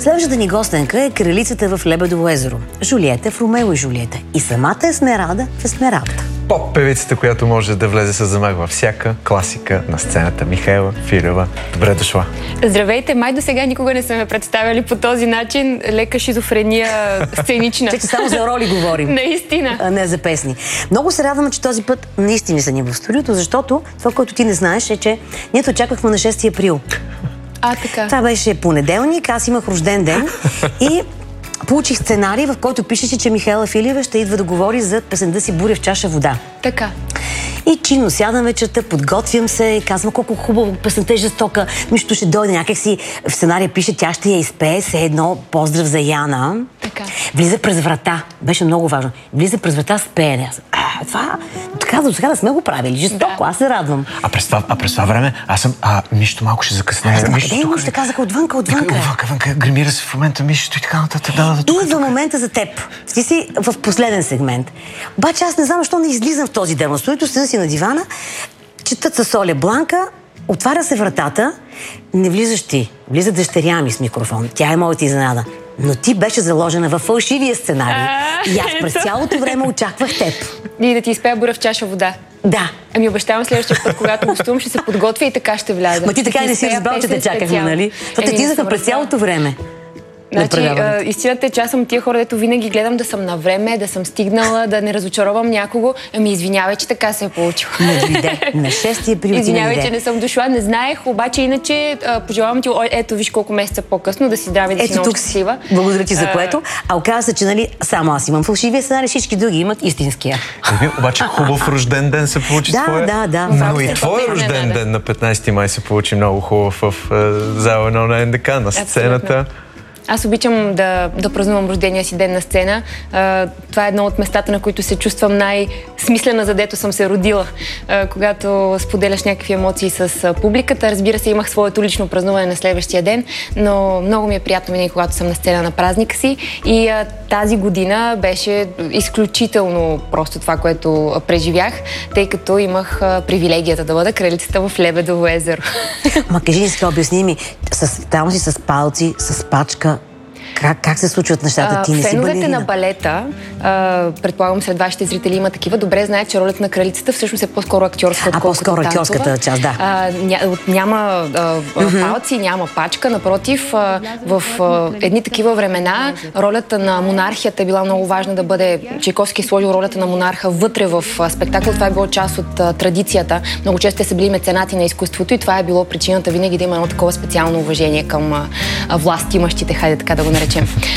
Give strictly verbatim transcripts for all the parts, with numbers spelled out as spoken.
Следващата ни гостенка е кралицата в Лебедово езеро. Жулиета в Ромео и Жулиета. И самата Есмералда в Есмералда. Поп-певицата, която може да влезе с замах във всяка класика на сцената. Михаела Филева. Добре дошла. Здравейте, май до сега никога не са ме представяли по този начин. Лека шизофрения сценична. Че само за роли говорим. Наистина. А не за песни. Много се радваме, че този път наистина са ни в студиото, защото това, което ти не знаеш, е, че ние те очаквахме на шести април. А, така. Това беше понеделник, аз имах рожден ден и получих сценарий, в който пишеше, че Михаела Филева ще идва да говори за песента си "Буря в чаша вода". Така. И чинно сядам вечерта, подготвям се и казвам колко хубаво, песента е жестока, нищо ще дойде някакси. В сценария пише, тя ще я изпее, все едно поздрав за Яна. Така. Влиза през врата. Беше много важно. Влиза през врата с пеене. Аз, а, това, така, до сега да сме го правили. Жестоко, да. Аз се радвам. А през това, а през това време аз съм, а, нищо малко ще закъсне. А, къде имаш, ще казаха отвънка, отвънка. Отвънка, отвънка, гримира се в момента, мишето и така нататък. Да, да, тук, Идва момента за теб. Ти си в последен сегмент. Обаче аз не знам, защо не излизам в този ден. Стоито седа си на дивана, четат с Оля Бланка, отваря се вратата, не влизаш ти. Влиза дъщеря ми с микрофон. Тя е моята изненада. Но ти беше заложена във фалшивия сценарий. И аз през цялото време очаквах теб. И да ти изпея "Буря в чаша вода". Да. Ами обещавам следващия път, когато гостувам, ще се подготвя и така ще вляза. Ма ти така и не си разбрал, че те чакахме, нали? То те тизаха през цялото време. Значи, а, истината е, че аз съм тия хора, дето винаги гледам да съм на време, да съм стигнала, да не разочаровам някого. Ами извинявай, че така се е получило. Не дойде. На шести април ти Извинявай, не че не съм дошла, не знаех, обаче иначе а, пожелавам ти, ой, ето виж колко месеца по-късно, да си здрави, да си много щастлива. Благодаря ти за което. А оказа се, че нали, само аз имам фалшивия сценарий, всички други имат истинския. Еми, обаче хубав рожден ден се получи да, твоя. Да, да, Но и твой рожден ден на петнайсети май се получи много хубав в зала едно на НДК, на сцената. Абсолютно. Аз обичам да, да празнувам рождения си ден на сцена. А, това е едно от местата, на които се чувствам най-смислена, задето съм се родила. А, когато споделяш някакви емоции с публиката. Разбира се, имах своето лично празнуване на следващия ден, но много ми е приятно винаги, когато съм на сцена на празника си. И а, тази година беше изключително просто това, което преживях, тъй като имах а, привилегията да бъда кралицата в Лебедово езеро. Ма кажи ни, сега обясни ми, с, там си с палци, с пачка. Как, как се случват нещата? Ти не си балерина? Феновете на балета, а, предполагам сред вашите зрители има такива, добре знаят, че ролята на кралицата всъщност е по-скоро актьорска, а по-скоро актьорската част, да. А, ня, няма а, mm-hmm. палци, няма пачка, напротив, а, в а, едни такива времена ролята на монархията е била много важна да бъде, Чайковски е сложил ролята на монарха вътре в а, спектакъл, това е било част от а, традицията. Много често те са били меценати на изкуството и това е било причината винаги да има едно такова специално уважение към а, власт имащите, хайде така да го наречем.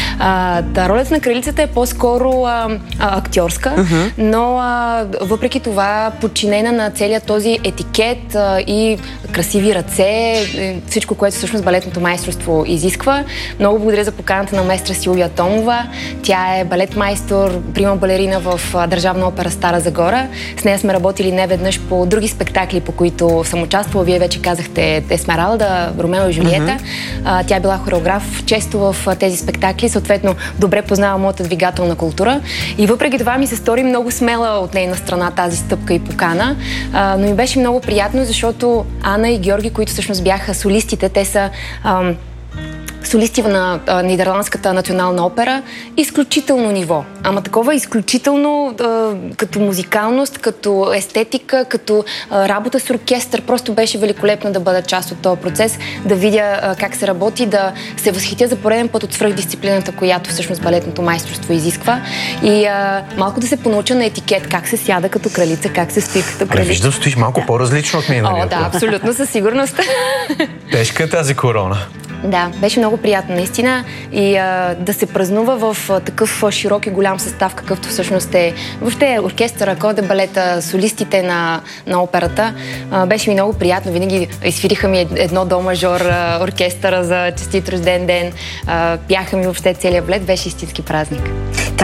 А, да, ролята на кралицата е по-скоро а, а, актьорска, uh-huh. но а, въпреки това подчинена на целият този етикет а, и красиви ръце, всичко, което всъщност балетното майсторство изисква. Много благодаря за поканата на майстра Силвия Томова. Тя е балет-майстор, прима балерина в а, Държавна опера Стара Загора. С нея сме работили неведнъж по други спектакли, по които съм участвала. Вие вече казахте Есмералда, Ромео и Жулиета. Uh-huh. А, тя е била хореограф често в а, тези спектакли, съответно добре познава моята двигателна култура и въпреки това ми се стори много смела от нейна страна тази стъпка и покана, а, но ми беше много приятно, защото Ана и Георги, които всъщност бяха солистите, те са ам, солисти на а, Нидерландската национална опера, изключително ниво. Ама такова изключително а, като музикалност, като естетика, като а, работа с оркестър. Просто беше великолепно да бъда част от този процес, да видя а, как се работи, да се възхитя за пореден път от свръхдисциплината, която всъщност балетното майсторство изисква. И а, малко да се понауча на етикет, как се сяда като кралица, как се стои като кралица. Виждам, стоиш малко да. по-различно от миналия. О, да, абсолютно, със сигурност. Тежка е тази корона. Да, беше много приятно наистина и а, да се празнува в а, такъв а, широк и голям състав, какъвто всъщност е въобще оркестъра, коде балета, солистите на, на операта. А, беше ми много приятно. Винаги изфириха ми едно до мажор а, оркестъра за честит рожден ден. А, пяха ми въобще целият балет. Беше истински празник.